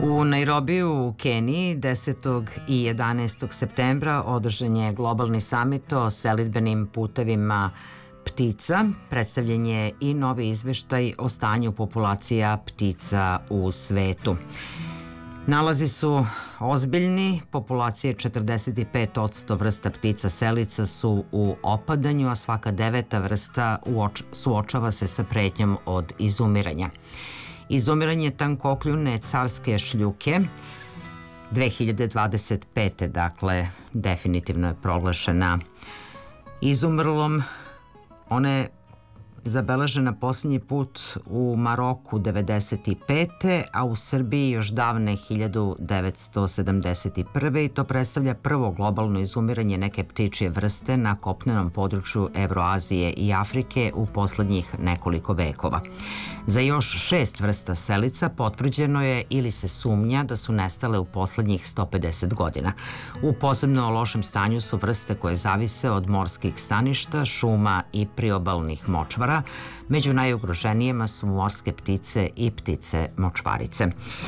U Nairobiju u Keniji 10. i 11. septembra održan je globalni samit o selidbenim putevima ptica. Predstavljen je i novi izveštaj o stanju populacija ptica u svetu. Nalazi su ozbiljni, populacije 45% vrsta ptica selica su u opadanju, a svaka 9. vrsta suočava se sa pretnjom od izumiranja. Izumiranje tankokljune carske šljuke 2025. dakle definitivno je proglašena izumrlom. Ona je zabeležena posljednji put u Maroku 1995. a u Srbiji još davne 1971. i to predstavlja prvo globalno izumiranje neke ptičje vrste na kopnenom području Evroazije i Afrike u poslednjih nekoliko vekova. Za još 6 vrsta selica potvrđeno je ili se sumnja da su nestale u poslednjih 150 godina. U posebno lošem stanju su vrste koje zavise od morskih staništa, šuma i priobalnih močvara. Među najugroženijima su morske ptice i ptice močvarice.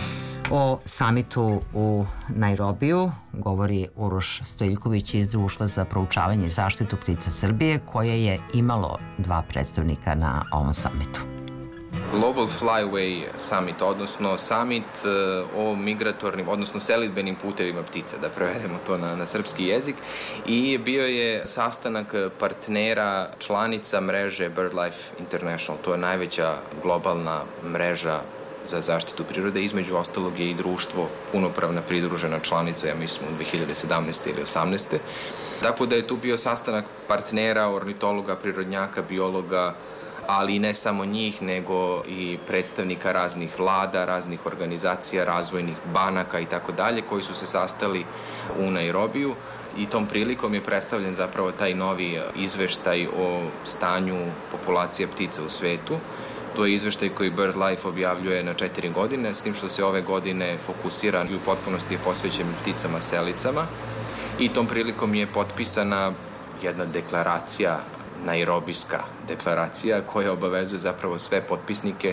O samitu u Nairobiju govori Uroš Stojiljković iz Društva za proučavanje i zaštitu ptica Srbije, koje je imalo 2 predstavnika na ovom samitu. Global Flyway Summit, odnosno summit o migratornim, odnosno selidbenim putevima ptica, da prevedemo to na srpski jezik, i bio je sastanak partnera članica mreže BirdLife International. To je najveća globalna mreža za zaštitu prirode, između ostalog je i društvo punopravna pridružena članica, ja mislim u 2017. ili 2018. Tako da je tu bio sastanak partnera, ornitologa, prirodnjaka, biologa, ali i ne samo njih, nego i predstavnika raznih vlada, raznih organizacija, razvojnih banaka i tako dalje, koji su se sastali u Nairobiju, i tom prilikom je predstavljen zapravo taj novi izveštaj o stanju populacije ptica u svetu. To je izveštaj koji BirdLife objavljuje na 4 godine, s tim što se ove godine fokusira i u potpunosti je posvećen pticama selicama, i tom prilikom je potpisana jedna deklaracija, nairobijska deklaracija, koja obavezuje zapravo sve potpisnike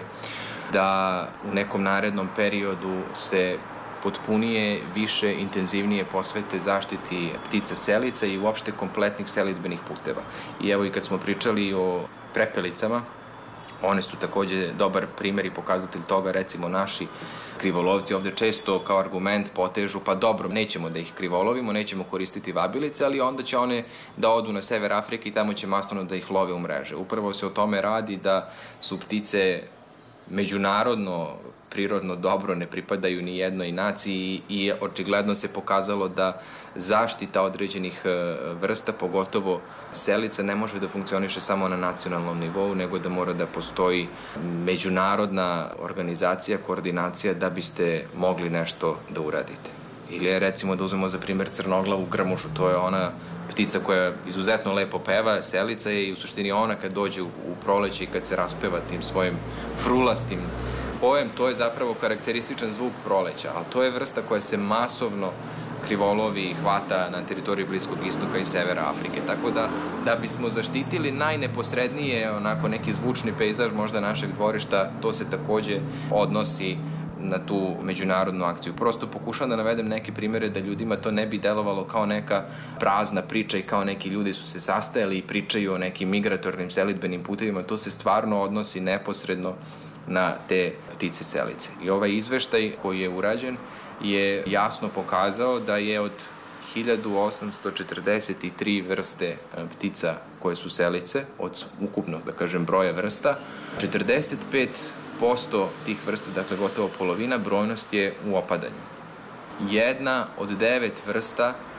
da u nekom narednom periodu se potpunije, više, intenzivnije posvete zaštiti ptica selica i uopšte kompletnih selidbenih puteva. I evo, i kad smo pričali o prepelicama, one su takođe dobar primer i pokazatelj toga. Recimo, naši krivolovci ovde često kao argument potežu, pa dobro, nećemo da ih krivolovimo, nećemo koristiti vabilice, ali onda će one da odu na sever Afrike i tamo će masovno da ih love u mreže. Upravo se o tome radi, da su ptice međunarodno prirodno dobro, ne pripadaju ni jednoj naciji, i očigledno se pokazalo da zaštita određenih vrsta, pogotovo selica, ne može da funkcioniše samo na nacionalnom nivou, nego da mora da postoji međunarodna organizacija, koordinacija, da biste mogli nešto da uradite. Ili recimo da uzmemo za primer crnoglavu grmušu, to je ona ptica koja izuzetno lepo peva, selica je, i u suštini ona kad dođe u proleće i kad se raspeva tim svojim frulastim pojem, to je zapravo karakterističan zvuk proleća, ali to je vrsta koja se masovno krivolovi i hvata na teritoriji Bliskog istoka i severa Afrike. Tako da bismo zaštitili najneposrednije onako neki zvučni pejzaž možda našeg dvorišta, to se takođe odnosi na tu međunarodnu akciju. Prosto pokušam da navedem neke primere da ljudima to ne bi delovalo kao neka prazna priča i kao neki ljudi su se sastajali i pričaju o nekim migratornim selidbenim putevima. To se stvarno odnosi neposredno na te ptice selice. I ovaj izveštaj koji je urađen je jasno pokazao da je od 1843 vrste ptica koje su selice, od ukupnog, da kažem, broja vrsta, 45% tih vrsta, dakle gotovo polovina, brojnost je u opadanju. Jedna od 9 vrsta